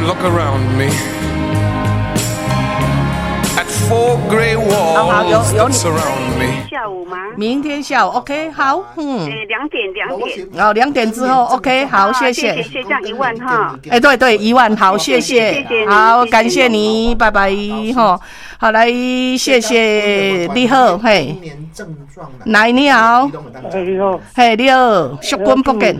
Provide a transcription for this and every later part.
look around me at four gray walls that surround me. 下午吗？ 明天下午 OK 好， 2点。 然后2点之后 OK 好，谢谢。 谢这样1万哈。 对1万好，谢谢，好，感谢你，拜拜哈。好，来，谢谢你好，嘿，来你好，嘿你好，淑君福建，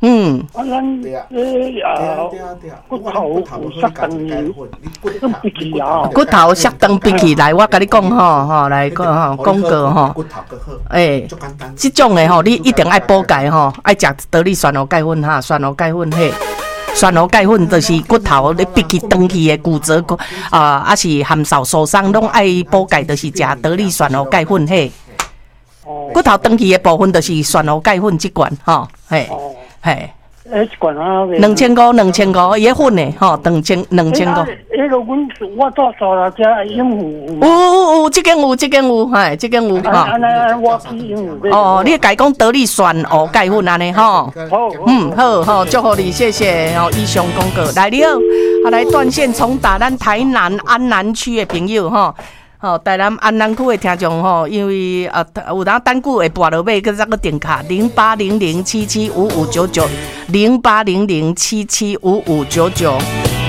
骨頭摔斷閉起來，我跟你講吼，來講廣告吼，這種的吼，你一定愛補鈣吼，愛食得力酸蚵鈣粉哈，酸蚵鈣粉嘿。酸蚵鈣粉就是骨頭你閉起斷去的骨折還是含少受傷，攏愛補鈣，就是食得力酸蚵鈣粉嘿。骨頭斷去的部分就是酸蚵鈣粉這罐吼，嘿。 一罐啊 ，2500，伊粉的吼，2500。 迄个我做了只鹦鹉。 有，这间有，嘿，这间有吼。 我去鹦鹉。 哦，你甲伊讲得力酸蚵钙粉安尼吼。好，祝福你，谢谢哦。以上广告来了，来断线重打咱台南安南区的朋友吼。台南安南区的听众吼，因为有当等久会拨落尾，佮再个电卡0800775599，0800775599。